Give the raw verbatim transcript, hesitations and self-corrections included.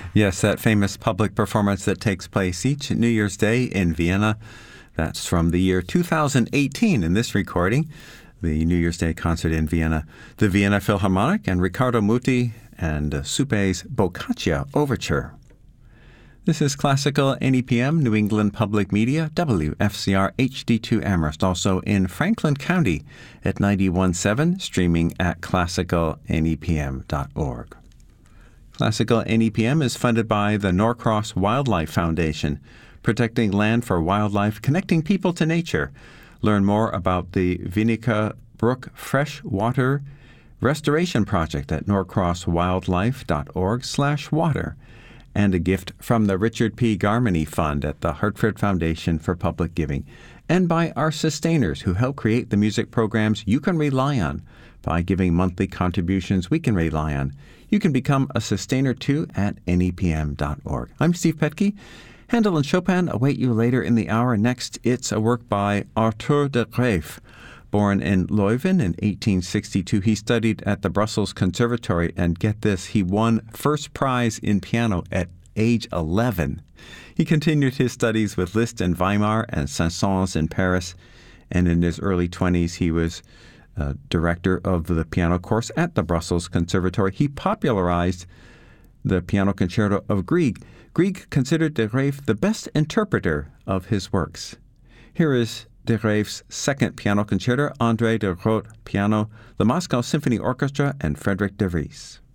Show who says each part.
Speaker 1: Yes, that famous public performance that takes place each New Year's Day in Vienna. That's from the year two thousand eighteen in this recording, the New Year's Day concert in Vienna. The Vienna Philharmonic and Riccardo Muti and uh, Supé's Boccaccia Overture. This is Classical N E P M, New England Public Media, W F C R H D two Amherst, also in Franklin County at ninety-one point seven, streaming at classical N E P M dot org. Classical N E P M is funded by the Norcross Wildlife Foundation, protecting land for wildlife, connecting people to nature. Learn more about the Vinica Brook Freshwater Restoration Project at norcrosswildlife.org slash water. And a gift from the Richard P. Garmany Fund at the Hartford Foundation for Public Giving, and by our sustainers who help create the music programs you can rely on. By giving monthly contributions we can rely on. You can become a sustainer too at N E P M dot org. I'm Steve Petke. Handel and Chopin await you later in the hour. Next, it's a work by Arthur de Graef. Born in Leuven in eighteen sixty-two, he studied at the Brussels Conservatory, and get this, he won first prize in piano at age eleven. He continued his studies with Liszt in Weimar and Saint-Saëns in Paris, and in his early twenties he was uh, director of the piano course at the Brussels Conservatory. He popularized the piano concerto of Grieg. Grieg considered de Graef the best interpreter of his works. Here is de Graef's second piano concerto, André de Groot piano, the Moscow Symphony Orchestra, and Frederick de Vries.